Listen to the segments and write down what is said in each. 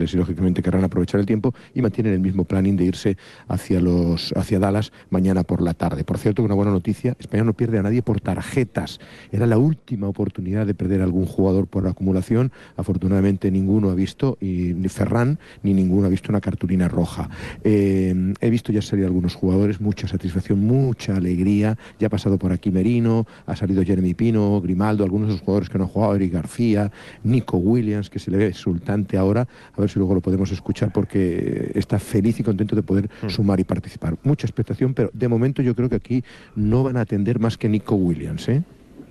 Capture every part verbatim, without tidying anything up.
mundiales y lógicamente querrán aprovechar el tiempo y mantienen el mismo planning de irse hacia, los, hacia Dallas mañana por la tarde. Por cierto, una buena noticia, España no pierde a nadie por tarjetas. Era la última oportunidad de perder a algún jugador por acumulación. Afortunadamente ninguno ha visto, y ni Ferran, ni ninguno ha visto una cartulina roja. Eh, he visto ya salir algunos jugadores, mucha satisfacción, mucha alegría. Ya ha pasado por aquí Merino, ha salido Jeremy Pino, Grimaldo, algunos de los jugadores que no han jugado, Eric García, Nico Williams, que se le ve exultante ahora. A ver si luego lo podemos escuchar porque está feliz y contento de poder mm. sumar y participar. Mucha expectación, pero de momento yo creo que aquí no van a atender más que Nico Williams, ¿eh?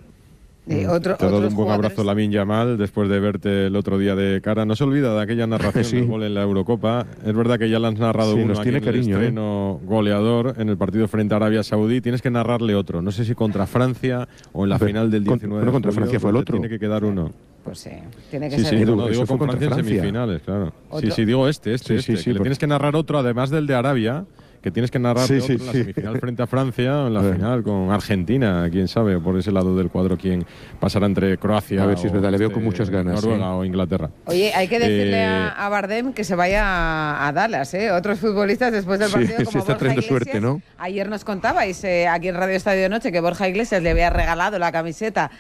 Eh, otro, Te he dado un buen jugadores... abrazo, Lamine Yamal, después de verte el otro día de cara. No se olvida de aquella narración sí. del gol en la Eurocopa. Es verdad que ya le has narrado sí, uno nos aquí tiene en cariño, el estreno ¿eh? goleador en el partido frente a Arabia Saudí. Tienes que narrarle otro. No sé si contra Francia o en la Pero, final del diecinueve. Pero contra de julio, Francia fue el otro. Tiene que quedar uno. Pues sí, tiene que sí, ser. Sí, no, no, digo con Francia, Francia en semifinales, claro. ¿Otro? Sí, sí, digo este, este, sí, este. Sí, sí, que le por... tienes que narrar otro, además del de Arabia, que tienes que narrar sí, otro sí, en la sí. semifinal frente a Francia o en la final con Argentina, quién sabe, por ese lado del cuadro quién pasará entre Croacia a ver si es verdad, le veo este, con muchas ganas, Noruega ¿sí? o Inglaterra. Oye, hay que decirle eh, a, a Bardem que se vaya a, a Dallas, ¿eh? Otros futbolistas después del partido sí, como sí, está Borja Iglesias. Suerte, ¿no? Ayer nos contabais eh, aquí en Radio Estadio de Noche que Borja Iglesias le había regalado la camiseta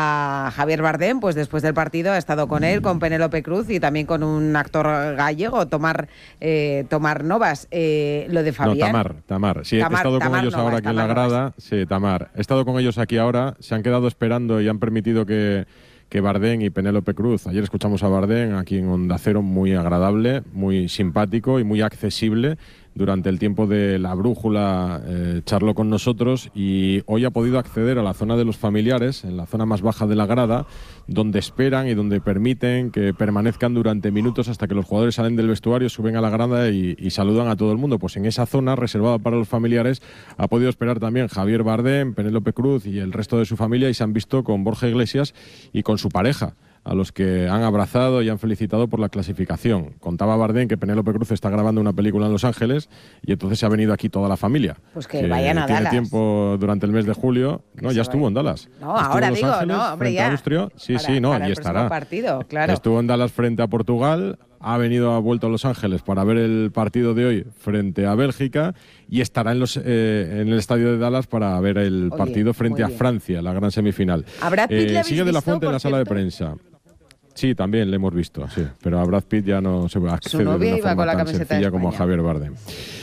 a Javier Bardem, pues después del partido ha estado con él, con Penélope Cruz y también con un actor gallego, Tomar, eh, Tomar Novas. Eh, lo de Fabián... No, Tamar, Tamar. Sí, Tamar, he estado Tamar con ellos Novas, ahora aquí Tamar en la grada. Novas. Sí, Tamar. He estado con ellos aquí ahora, se han quedado esperando y han permitido que, que Bardem y Penélope Cruz, ayer escuchamos a Bardem aquí en Onda Cero, muy agradable, muy simpático y muy accesible. Durante el tiempo de la brújula eh, charló con nosotros y hoy ha podido acceder a la zona de los familiares, en la zona más baja de la grada, donde esperan y donde permiten que permanezcan durante minutos hasta que los jugadores salen del vestuario, suben a la grada y, y saludan a todo el mundo. Pues en esa zona reservada para los familiares ha podido esperar también Javier Bardem, Penélope Cruz y el resto de su familia y se han visto con Borja Iglesias y con su pareja, a los que han abrazado y han felicitado por la clasificación. Contaba Bardem que Penélope Cruz está grabando una película en Los Ángeles y entonces se ha venido aquí toda la familia. Pues que, que vayan a tiene Dallas. Tiene tiempo durante el mes de julio. Que no, ya estuvo vaya. en Dallas. No, estuvo ahora en Los digo, Ángeles, no, hombre, frente ya. a Austria. Sí, para, sí, no, para y el estará. Partido, claro. Estuvo en Dallas frente a Portugal, ha venido, ha vuelto a Los Ángeles para ver el partido de hoy frente a Bélgica y estará en, los, eh, en el estadio de Dallas para ver el Oye, partido frente a Francia, la gran semifinal. ¿A Brad Pitt eh, le sigue de la visto, Fuente en la sala de cierto? prensa. Sí, también le hemos visto, sí. Pero a Brad Pitt ya no se accede de una iba forma con la tan camiseta sencilla de como a Javier Bardem.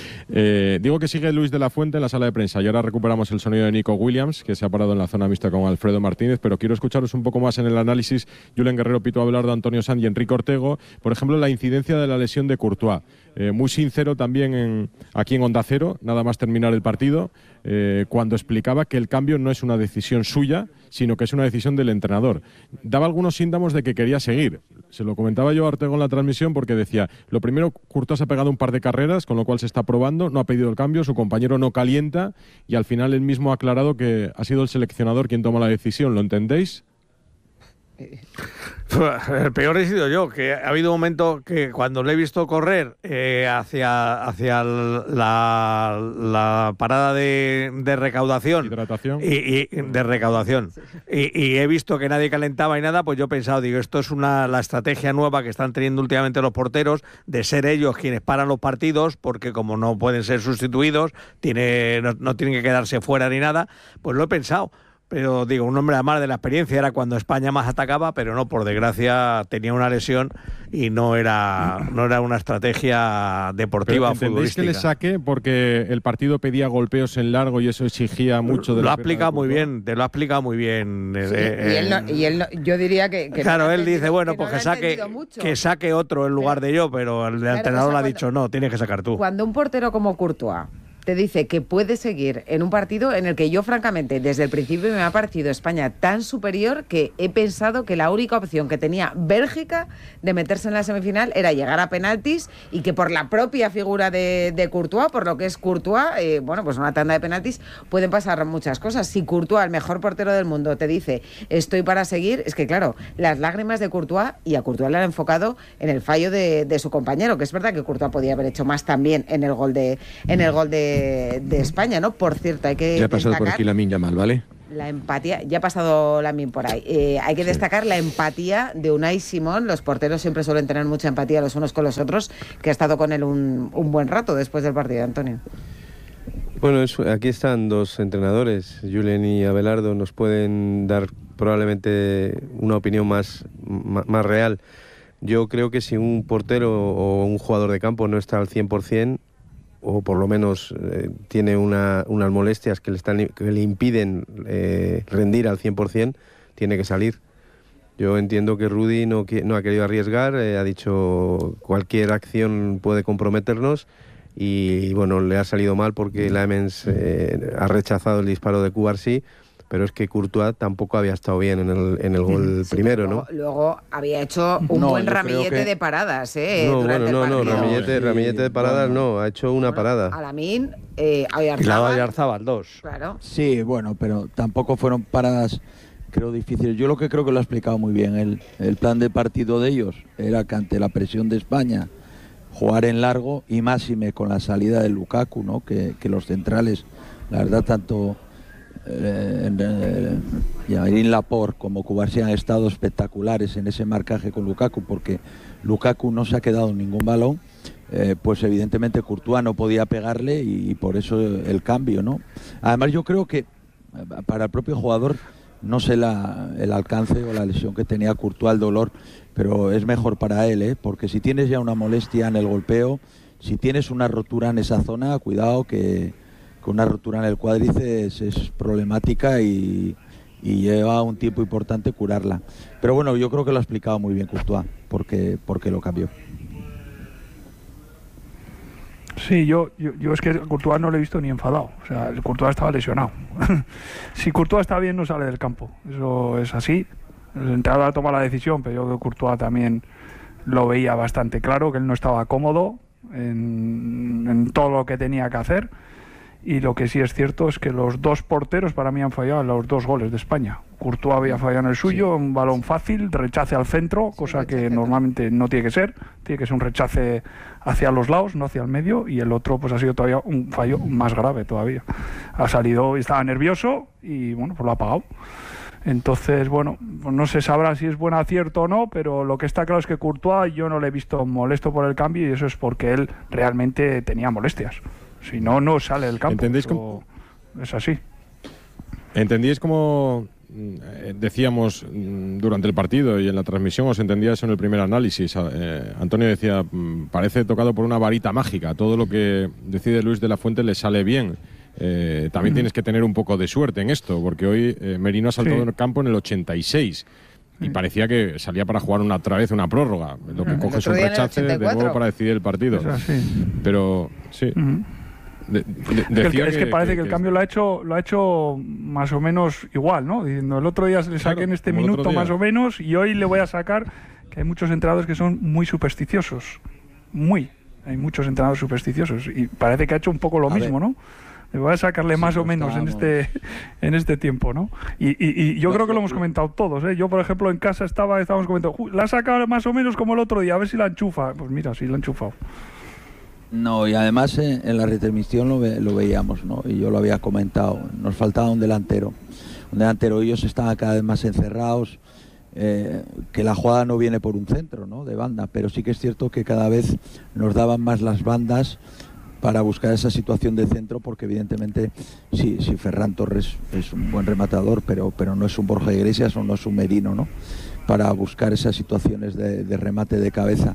Eh, digo que sigue Luis de la Fuente en la sala de prensa y ahora recuperamos el sonido de Nico Williams, que se ha parado en la zona mixta con Alfredo Martínez, pero quiero escucharos un poco más en el análisis Julen Guerrero, Pito Abelardo, Antonio Sanz y Enrique Ortego. Por ejemplo, la incidencia de la lesión de Courtois. Eh, muy sincero también en, aquí en Onda Cero, nada más terminar el partido, eh, cuando explicaba que el cambio no es una decisión suya, sino que es una decisión del entrenador. Daba algunos síntamos de que quería seguir. Se lo comentaba yo a Ortego en la transmisión porque decía, lo primero, Courtois ha pegado un par de carreras, con lo cual se está probando, no ha pedido el cambio, su compañero no calienta y al final él mismo ha aclarado que ha sido el seleccionador quien toma la decisión. ¿Lo entendéis? El peor he sido yo, que ha habido un momento que cuando le he visto correr eh, hacia, hacia la, la parada de, de recaudación, hidratación y, y de recaudación y, y he visto que nadie calentaba y nada, pues yo he pensado, digo, esto es una la estrategia nueva que están teniendo últimamente los porteros de ser ellos quienes paran los partidos, porque como no pueden ser sustituidos, tiene, no, no tienen que quedarse fuera ni nada, pues lo he pensado. Pero digo, un hombre además de la experiencia era cuando España más atacaba, pero no, por desgracia tenía una lesión y no era no era una estrategia deportiva pero ¿entendéis futbolística. Que le saque porque el partido pedía golpeos en largo y eso exigía mucho de lo la ha explicado muy bien, te lo ha explicado muy bien. Sí, eh, y él, no, y él no, yo diría que, que claro, no él dice, bueno, que pues no que saque que saque otro en lugar pero, de yo, pero el claro, entrenador le ha cuando, dicho, no, tienes que sacar tú. Cuando un portero como Courtois te dice que puede seguir en un partido en el que yo, francamente, desde el principio me ha parecido España tan superior que he pensado que la única opción que tenía Bélgica de meterse en la semifinal era llegar a penaltis y que por la propia figura de, de Courtois, por lo que es Courtois, eh, bueno, pues una tanda de penaltis pueden pasar muchas cosas. Si Courtois, el mejor portero del mundo, te dice estoy para seguir, es que claro, las lágrimas de Courtois, y a Courtois le han enfocado en el fallo de, de su compañero, que es verdad que Courtois podía haber hecho más también en el gol de, en el gol de De, de España, ¿no? Por cierto, hay que ya ha pasado destacar... por aquí Lamine Yamal, ¿vale? La empatía, ya ha pasado Lamine por ahí. Eh, hay que sí. destacar la empatía de Unai Simón. Los porteros siempre suelen tener mucha empatía los unos con los otros, que ha estado con él un, un buen rato después del partido, Antonio. Bueno, es, aquí están dos entrenadores, Julen y Abelardo, nos pueden dar probablemente una opinión más, más, más real. Yo creo que si un portero o un jugador de campo no está al cien por ciento, o por lo menos eh, tiene una, unas molestias que le, están, que le impiden eh, rendir al cien por ciento, tiene que salir. Yo entiendo que Rudy no, no ha querido arriesgar, eh, ha dicho cualquier acción puede comprometernos y, y bueno, le ha salido mal porque Lamens eh, ha rechazado el disparo de Cubarsí, pero es que Courtois tampoco había estado bien en el, en el gol sí, primero, luego, ¿no? Luego había hecho un no, buen ramillete que... de paradas, ¿eh? No, durante bueno, no, el no, ramillete, sí, ramillete de paradas bueno. no, ha hecho una bueno, parada. A Lamine, eh, a Oyarzábal. Y la Oyarzábal, dos. Claro. Sí, bueno, pero tampoco fueron paradas, creo, difíciles. Yo lo que creo que lo ha explicado muy bien. El, el plan de partido de ellos era que ante la presión de España jugar en largo y máxime con la salida de Lukaku, ¿no? Que, que los centrales, la verdad, tanto eh, eh, Yamín Laporte como Cubarsí han estado espectaculares en ese marcaje con Lukaku, porque Lukaku no se ha quedado ningún balón. Eh, pues evidentemente Courtois no podía pegarle y, y por eso el cambio, ¿no? Además yo creo que para el propio jugador, no sé la, el alcance o la lesión que tenía Courtois, el dolor, pero es mejor para él, ¿eh? Porque si tienes ya una molestia en el golpeo, si tienes una rotura en esa zona, cuidado que, que una rotura en el cuádriceps es problemática y, y lleva un tiempo importante curarla. Pero bueno, yo creo que lo ha explicado muy bien Courtois, porque, porque lo cambió. Sí, yo, yo, yo es que a Courtois no le he visto ni enfadado. O sea, el Courtois estaba lesionado. Si Courtois está bien, no sale del campo. Eso es así. El entrenador toma la decisión, pero yo creo que Courtois también lo veía bastante claro, que él no estaba cómodo en, en todo lo que tenía que hacer. Y lo que sí es cierto es que los dos porteros para mí han fallado en los dos goles de España. Courtois había fallado en el suyo, sí. Un balón fácil, rechace al centro, cosa que normalmente no tiene que ser. Tiene que ser un rechace hacia los lados, no hacia el medio. Y el otro pues ha sido todavía un fallo más grave todavía. Ha salido, estaba nervioso y bueno, pues lo ha pagado. Entonces, bueno, pues no se sabrá si es buen acierto o no, pero lo que está claro es que Courtois yo no le he visto molesto por el cambio y eso es porque él realmente tenía molestias. Si no, no sale del campo. ¿Entendéis cómo? Es así. ¿Entendíais cómo decíamos durante el partido y en la transmisión? ¿Os entendía eso en el primer análisis? Eh, Antonio decía, parece tocado por una varita mágica. Todo lo que decide Luis de la Fuente le sale bien. Eh, también mm. tienes que tener un poco de suerte en esto, porque hoy eh, Merino ha saltado sí. en el campo en el ochenta y seis. Y parecía que salía para jugar una otra vez una prórroga. Lo que coge es un rechace de nuevo para decidir el partido. Pero sí. Uh-huh. De, de, es, que, que, es que parece que, que el que cambio lo ha hecho lo ha hecho más o menos igual, ¿no? Diciendo, el otro día le saqué claro, en este minuto más o menos y hoy le voy a sacar, que hay muchos entrenadores que son muy supersticiosos. Muy. Hay muchos entrenadores supersticiosos. Y parece que ha hecho un poco lo a mismo, ver. ¿no? Le voy a sacarle sí, más o menos en este en este tiempo, ¿no? Y, y, y yo no, creo que lo hemos comentado todos, ¿eh? Yo, por ejemplo, en casa estaba estábamos comentando, la ha sacado más o menos como el otro día, a ver si la enchufa. Pues mira, sí la ha enchufado. No, y además eh, en la retransmisión lo, ve, lo veíamos, ¿no? Y yo lo había comentado, nos faltaba un delantero. Un delantero, ellos estaban cada vez más encerrados, eh, que la jugada no viene por un centro, ¿no? De banda, pero sí que es cierto que cada vez nos daban más las bandas para buscar esa situación de centro, porque evidentemente sí, sí Ferran Torres es un buen rematador, pero, pero no es un Borja Iglesias o no es un Merino, ¿no? Para buscar esas situaciones de, de remate de cabeza.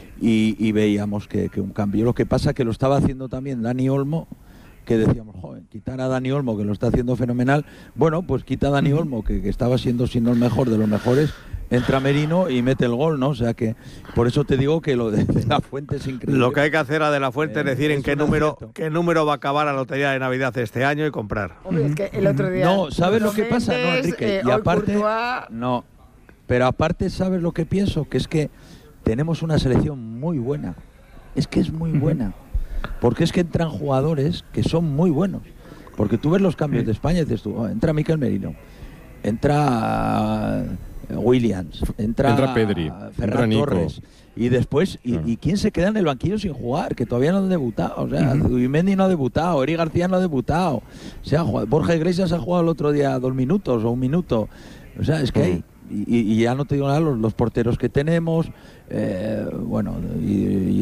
Y, y veíamos que, que un cambio. Lo que pasa que lo estaba haciendo también Dani Olmo, que decíamos, joder, quitar a Dani Olmo, que lo está haciendo fenomenal. Bueno, pues quita a Dani Olmo, que, que estaba siendo, siendo el mejor de los mejores, entra Merino y mete el gol, ¿no? O sea que, por eso te digo que lo de, de la Fuente es increíble. Lo que hay que hacer a de la Fuente eh, es decir en qué número, qué número va a acabar la lotería de Navidad este año y comprar. Hombre, es que el otro día... No, ¿sabes lo que pasa? No, Enrique, eh, y aparte... Courtois... No, pero aparte, ¿sabes lo que pienso? Que es que tenemos una selección muy buena. Es que es muy buena. Porque es que entran jugadores que son muy buenos. Porque tú ves los cambios de España y dices tú, oh, entra Mikel Merino, entra Williams, entra, entra Pedri, Ferran entra Torres. Y después, y, Claro. ¿y quién se queda en el banquillo sin jugar? Que todavía no han debutado. O sea, Ujú. Zubimendi no ha debutado, Eri García no ha debutado. O sea, jugado- Borja Iglesias ha jugado el otro día dos minutos o un minuto. O sea, es que hay. Y, y ya no te digo nada, los, los porteros que tenemos, eh, bueno, y,